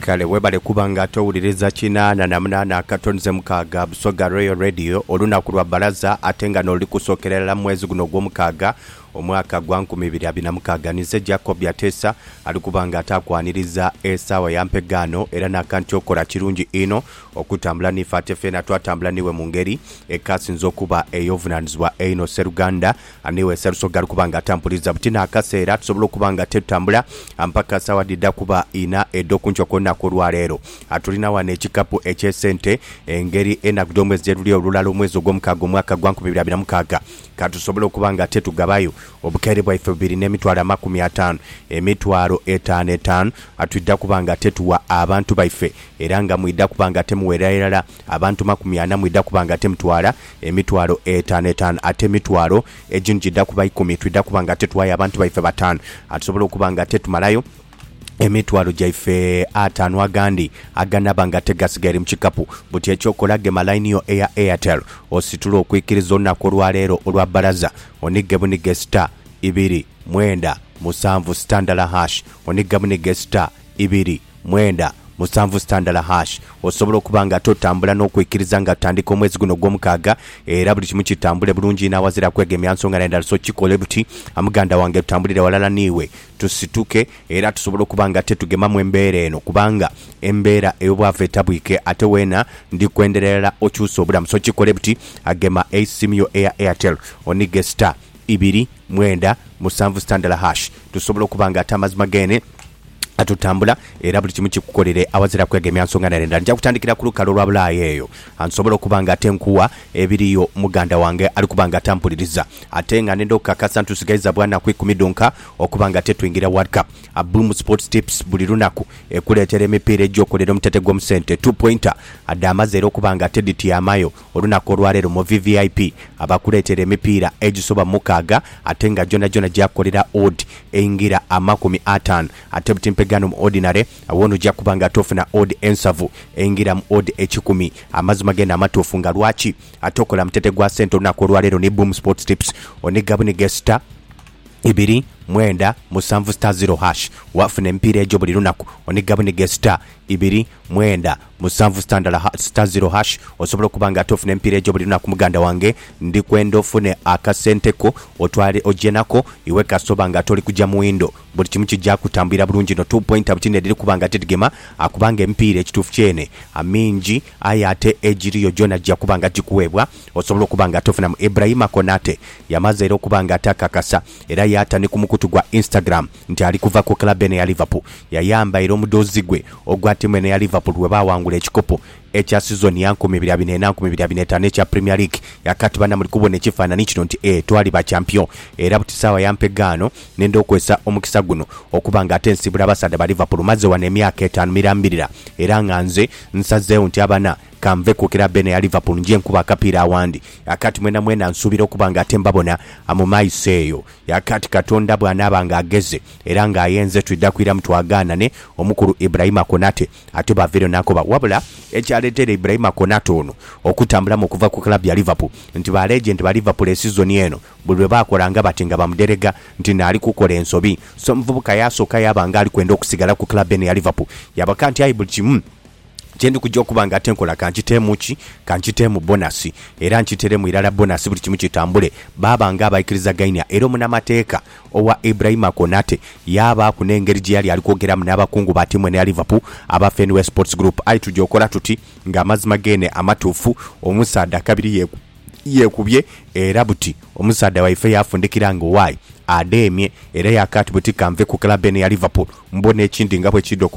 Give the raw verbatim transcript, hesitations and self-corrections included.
kale webale kubanga towuliriza kinaana na munaana akatonze mukaaga Busoga Royal Radio olunaku lwa balaza atenga n'oli kusookerera mwezi guno gw'omukaaga omwaka gwa nkumi bbiri abiri na mukaaga nize Jacob Yatesa ali kubanga atakwaniriza esaawa ya mpegano era nakanti okola kirungi ino okutambula nifate fena twatambula niwe mu ngeri ekasinza okuba ey'ovunaanyizibwa eino Seruganda aniwe Serusoga ali kubanga atampuliza butina akaseera tusobola okubanga tetutambula mpaka sawa dida kuba ina edokunchwa konna kulwaleero atulina wana ekikapu ekyesente engeri enakudo omwezi eruli olulala omwezi ogw'omukaaga omwaka gwa nkumi bbiri abiri na mukaaga katusobola okubanga tetugabayo obukere bwaife bubiri n'emitwalo amakumi ataano emitwalo etaano etaano atwidda kubanga tetuwa abantu baife era nga mwidda kubanga temuweera erala abantu makumi ana mwidda kubanga temutwala emitwalo etaano etaano ate emitwalo egino gidda kuba ikumi twidda kubanga tetuwayo abantu baife bataano atusobola okubanga tetumalayo emitwalo gyaife ataano agandi aganabanga tegasigaire mu kikapu buti ekyokola gema line yo eya Airtel ositula okwikiriza olunaku olwaleero olwa balaza onigge bunigge star ibiri mwenda musanvu standala hash onigge bunigge star ibiri mwenda musanvu standala hash osobola okubanga totambula n'okwikiriza nga tutandika omwezi guno gw'omukaaga era buli kimu kitambule bulungi n'awazira kwegemya nsonga n'endala so kikole buti amuganda wange tutambulire walala niwe tusituke era tusobola okubanga tetugemamu embeera eno kubanga embeera ey'obwavu etabwike ate weena ndi kwenderera okyusa obulamu so kikole buti agema esimu yo eya Airtel onigge star ibiri mwenda musanvu standala hash tusobola okubanga ate amazima gene atutambula era buli kimu kikukolere awazira kwegemya nsonga n'endala nja kutandikira ku lukalo lwa Bulaya eyo ansobola okubanga ate nkuwa ebiriyo muganda wange ali kubanga atampuliriza ate nga nendo kakasa ntusigaiza bwana ku ikumi donka okubanga ate twingira World Cup a Boom Sports Tips buli lunaku ekuleetera emipiira egy'okolera omutete gw'omusente two pointer adamaze era okubanga ate diti amayo olunaku olwaleero mu V V I P abakuleetera emipiira egisoba mukaaga ate nga jona jona gyakolera odd eingira amakumi ataano ate butimpe gano mu ordinary awono jja kubanga tofuna odd ensavu engira mu odd ekikumi amazima genda amatuufu nga lwaki atokola mutete gwa sente olunaku olwaleero ne Boom Sports Tips onigga bunigge star ibiri mwenda musanvu star zero hash wafuna empiira egyo buli lunaku onigga bunigge star ibiri mwenda musanvu standala ha, star zero hash osobola okubanga atofuna empiira egyo buli lunaku muganda wange ndi kwenda ofune akasenteko otwale ojenako iwe kasoba nga toli kujja mu window buli kimu kijja kutambira bulungi no two point abutinde diri kubanga tetigema akubanga empiira ekituufu kyene amingi ayate ejiriyo jona jja kubanga tikuwebwa osobola okubanga atofuna mu Ibrahima Konate yamaze era okubanga atakakasa era yata ne kumukutu gwa Instagram nti ali kuva ku club ene ya Liverpool yayamba era omudozi gwe ogwa timu ene ya Liverpool we bawangula ekikopo ekya season ya nkumi bbiri abiri n'ena nkumi bbiri abiri n'etaano ekya Premier League yakati bana muri kubona ekifaananyi kino nti e twali ba champion era butisawa ya mpegano nendo okwesa omukisa guno okubanga ate nsibula abasada ba Liverpool maze wana emyaka etaano mirambirira era nga nze nsazeewo nti abana kamve ku club ene ya Liverpool nje nkuba akapiira awandi yakati mwena mwena nsubira okubanga ate mbabona amumaiso eyo yakati Katonda bw'anaabanga ageze era nga ayenze twidda kwira mutwagaana ne omukulu Ibrahima Konate ate baviro nakoba wabula ekyaleetera Ibrahima Konate ono okutambula mu kuva ku club ya Liverpool nti ba legend ba Liverpool esizon eno buli lwe bakolanga bati nga bamuderega nti naali kukola ensobi so muvubuka yasooka yabanga ali kwenda okusigala ku club ene ya Liverpool yabaka nti ayibuli kimu kyendi kujja okubanga ate nkola kanjiteemu ki kanjiteemu bonasi era nkiteremu irala bonasi buli kimu kitambule babanga abayikiriza gainya era omunamateeka owa Ibrahima Konate yaba kunengeri gye yali alikwogeramu n'abakungu ba timu ene ya Liverpool aba Fenway Sports Group ayi tujja okola tuti ng'amazima gene amatuufu omusaada kabiri yeku yekubye era buti omusaada waife yafundikira ngo wayi ademye era yakati buti kamve ku club ene ya Liverpool mbone ekindi nga bwe kido